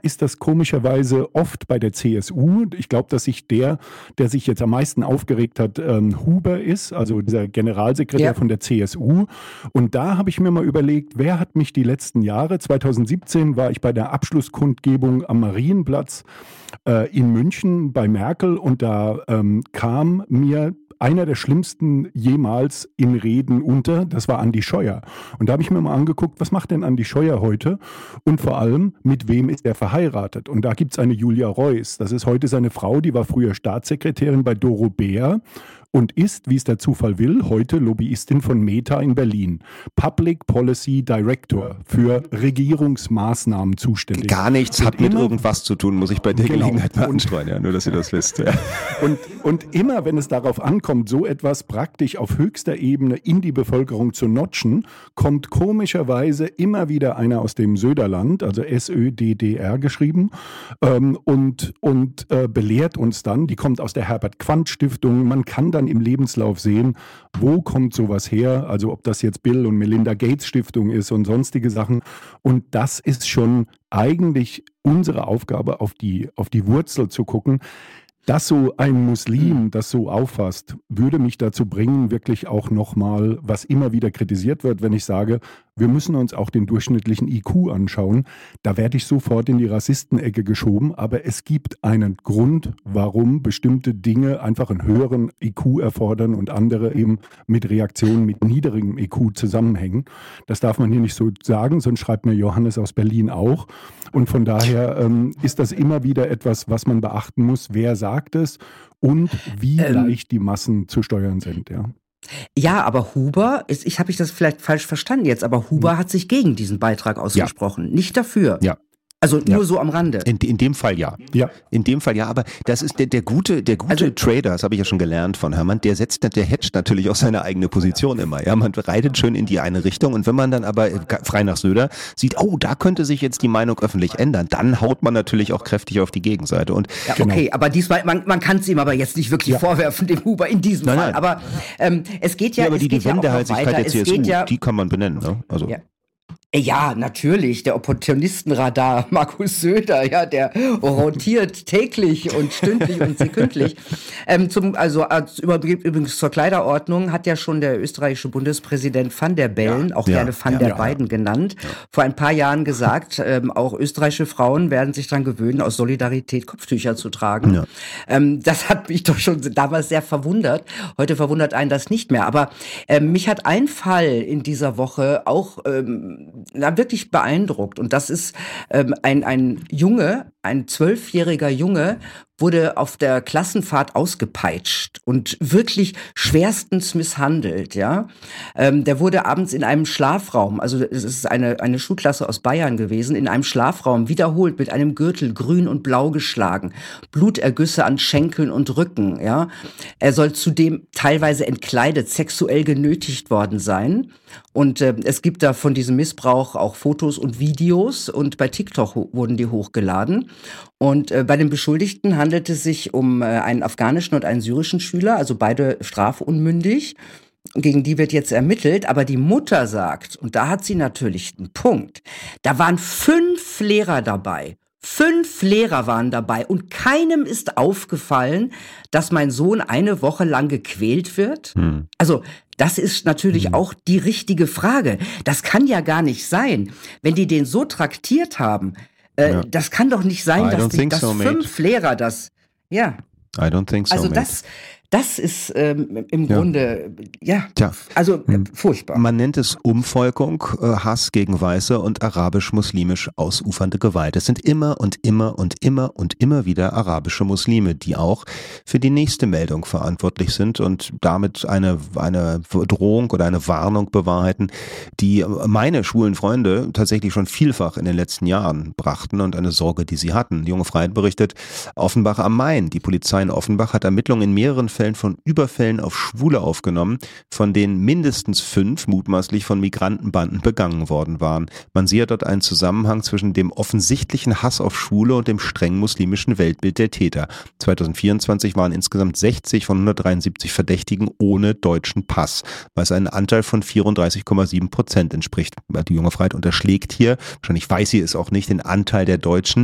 ist das komischerweise oft bei der CSU. Ich glaube, dass sich der sich jetzt am meisten aufgeregt hat, Huber ist, also dieser Generalsekretär von der CSU. Und da habe ich mir mal überlegt, wer hat mich die letzten Jahre, 2017 war ich bei der Abschlusskundgebung am Marienplatz in München bei Merkel und da kam mir einer der schlimmsten jemals in Reden unter, das war Andi Scheuer. Und da habe ich mir mal angeguckt, was macht denn Andi Scheuer heute? Und vor allem, mit wem ist er verheiratet? Und da gibt es eine Julia Reuss. Das ist heute seine Frau, die war früher Staatssekretärin bei Doro Bär und ist, wie es der Zufall will, heute Lobbyistin von Meta in Berlin. Public Policy Director für Regierungsmaßnahmen zuständig. Gar nichts hat mit irgendwas zu tun, muss ich bei der Gelegenheit mal anstreuen, ja, nur dass ihr das wisst. Ja. Und immer, wenn es darauf ankommt, so etwas praktisch auf höchster Ebene in die Bevölkerung zu notchen, kommt komischerweise immer wieder einer aus dem Söderland, also SÖDDR geschrieben, und belehrt uns dann, die kommt aus der Herbert-Quandt-Stiftung, man kann dann im Lebenslauf sehen, wo kommt sowas her, also ob das jetzt Bill und Melinda Gates Stiftung ist und sonstige Sachen. Und das ist schon eigentlich unsere Aufgabe, auf die Wurzel zu gucken. Dass so ein Muslim das so auffasst, würde mich dazu bringen, wirklich auch nochmal, was immer wieder kritisiert wird, wenn ich sage, wir müssen uns auch den durchschnittlichen IQ anschauen. Da werde ich sofort in die Rassistenecke geschoben, aber es gibt einen Grund, warum bestimmte Dinge einfach einen höheren IQ erfordern und andere eben mit Reaktionen mit niedrigem IQ zusammenhängen. Das darf man hier nicht so sagen, sonst schreibt mir Johannes aus Berlin auch. Und von daher ist das immer wieder etwas, was man beachten muss. Wer sagt es und wie leicht die Massen zu steuern sind, ja. Ja, aber Huber, habe ich das vielleicht falsch verstanden jetzt, aber Huber hat sich gegen diesen Beitrag ausgesprochen, nicht dafür. Ja. Also nur so am Rande. In dem Fall ja. In dem Fall ja, aber das ist der gute also, Trader, das habe ich ja schon gelernt von Hermann, der hedgt natürlich auch seine eigene Position immer. Ja, man reitet schön in die eine Richtung und wenn man dann aber frei nach Söder sieht, oh, da könnte sich jetzt die Meinung öffentlich ändern, dann haut man natürlich auch kräftig auf die Gegenseite. Und ja, okay, aber diesmal, man kann es ihm aber jetzt nicht wirklich vorwerfen, dem Huber in diesem Fall. Nein. Aber es geht ja, aber die Wendehalsigkeit der CSU, ja, die kann man benennen. Ne? Also. Ja, natürlich, der Opportunistenradar Markus Söder, ja, der rotiert täglich und stündlich und sekündlich. Übrigens zur Kleiderordnung hat ja schon der österreichische Bundespräsident Van der Bellen, auch gerne Van der Beyden genannt, vor ein paar Jahren gesagt, auch österreichische Frauen werden sich daran gewöhnen, aus Solidarität Kopftücher zu tragen. Ja. Das hat mich doch schon damals sehr verwundert. Heute verwundert einen das nicht mehr. Aber mich hat ein Fall in dieser Woche auch wirklich beeindruckt. Und das ist ein Junge, ein 12-jähriger Junge, wurde auf der Klassenfahrt ausgepeitscht und wirklich schwerstens misshandelt, ja. Der wurde abends in einem Schlafraum, also es ist eine Schulklasse aus Bayern gewesen, in einem Schlafraum wiederholt mit einem Gürtel grün und blau geschlagen, Blutergüsse an Schenkeln und Rücken, ja. Er soll zudem teilweise entkleidet, sexuell genötigt worden sein. Und es gibt da von diesem Missbrauch auch Fotos und Videos und bei TikTok wurden die hochgeladen. Und bei den Beschuldigten handelt es sich um einen afghanischen und einen syrischen Schüler, also beide strafunmündig. Gegen die wird jetzt ermittelt, aber die Mutter sagt, und da hat sie natürlich einen Punkt, da waren 5 Lehrer dabei. 5 Lehrer waren dabei und keinem ist aufgefallen, dass mein Sohn eine Woche lang gequält wird. Also das ist natürlich auch die richtige Frage. Das kann ja gar nicht sein. Wenn die den so traktiert haben, das kann doch nicht sein, dass 5 Lehrer das... Ja. I don't think so, also das ist im Grunde, furchtbar. Man nennt es Umvolkung, Hass gegen Weiße und arabisch-muslimisch ausufernde Gewalt. Es sind immer und immer und immer und immer wieder arabische Muslime, die auch für die nächste Meldung verantwortlich sind und damit eine Drohung oder eine Warnung bewahrheiten, die meine schwulen Freunde tatsächlich schon vielfach in den letzten Jahren brachten und eine Sorge, die sie hatten. Junge Freiheit berichtet, Offenbach am Main. Die Polizei in Offenbach hat Ermittlungen in mehreren Fällen von Überfällen auf Schwule aufgenommen, von denen mindestens 5 mutmaßlich von Migrantenbanden begangen worden waren. Man sehe dort einen Zusammenhang zwischen dem offensichtlichen Hass auf Schwule und dem streng muslimischen Weltbild der Täter. 2024 waren insgesamt 60 von 173 Verdächtigen ohne deutschen Pass, was einen Anteil von 34,7% entspricht. Die Junge Freiheit unterschlägt hier, wahrscheinlich weiß sie es auch nicht, den Anteil der Deutschen,